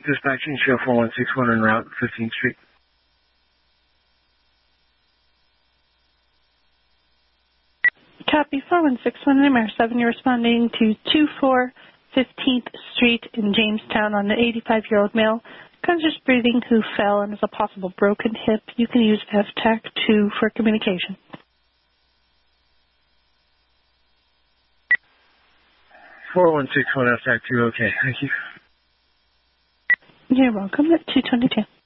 Dispatching show 4161 en route, 15th Street. Copy 4161 in America 7. You're responding to 24 15th Street in Jamestown on an 85-year-old male, conscious breathing, who fell and has a possible broken hip. You can use FTAC-2 for communication. (4161) FTAC-2, okay, thank you. You're welcome. At 222.